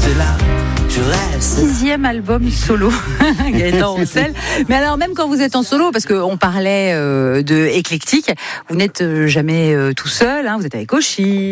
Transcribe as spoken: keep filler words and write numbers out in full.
là, je reste. Sixième album solo, Gaëtan Roussel. Mais alors, même quand vous êtes en solo, parce qu'on parlait euh, de éclectique, vous n'êtes jamais euh, tout seul, hein, vous êtes avec Oshi.